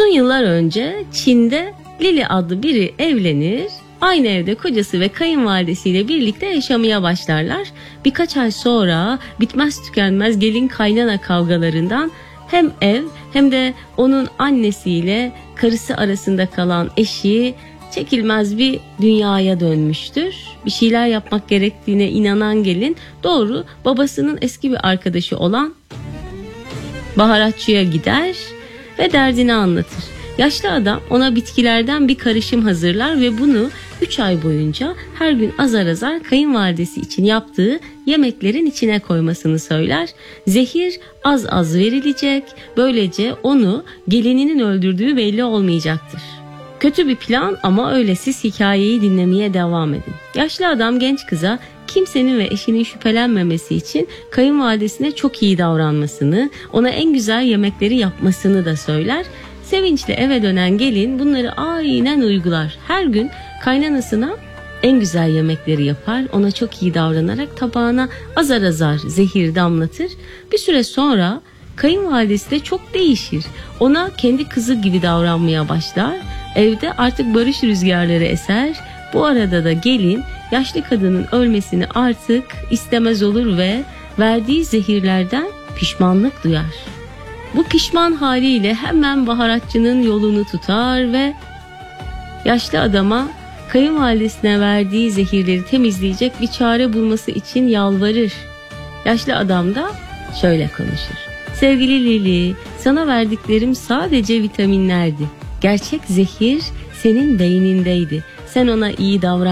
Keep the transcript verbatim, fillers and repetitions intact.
yıllar önce Çin'de Lili adlı biri evlenir, aynı evde kocası ve kayınvalidesiyle birlikte yaşamaya başlarlar. Birkaç ay sonra bitmez tükenmez gelin kaynana kavgalarından hem ev hem de onun annesiyle karısı arasında kalan eşi çekilmez bir dünyaya dönmüştür. Bir şeyler yapmak gerektiğine inanan gelin doğru babasının eski bir arkadaşı olan baharatçıya gider ve derdini anlatır. Yaşlı adam ona bitkilerden bir karışım hazırlar ve bunu üç ay boyunca her gün azar azar kayınvalidesi için yaptığı yemeklerin içine koymasını söyler. Zehir az az verilecek, böylece onu gelininin öldürdüğü belli olmayacaktır. Kötü bir plan ama öyle, siz hikayeyi dinlemeye devam edin. Yaşlı adam genç kıza kimsenin ve eşinin şüphelenmemesi için kayınvalidesine çok iyi davranmasını, ona en güzel yemekleri yapmasını da söyler. Sevinçle eve dönen gelin bunları aynen uygular. Her gün kaynanasına en güzel yemekleri yapar, ona çok iyi davranarak tabağına azar azar zehir damlatır. Bir süre sonra kayınvalidesi de çok değişir. Ona kendi kızı gibi davranmaya başlar. Evde artık barış rüzgarları eser. Bu arada da gelin yaşlı kadının ölmesini artık istemez olur ve verdiği zehirlerden pişmanlık duyar. Bu pişman haliyle hemen baharatçının yolunu tutar ve yaşlı adama kayınvalidesine verdiği zehirleri temizleyecek bir çare bulması için yalvarır. Yaşlı adam da şöyle konuşur: "Sevgili Lili, sana verdiklerim sadece vitaminlerdi. Gerçek zehir senin beynindeydi. Sen ona iyi davran."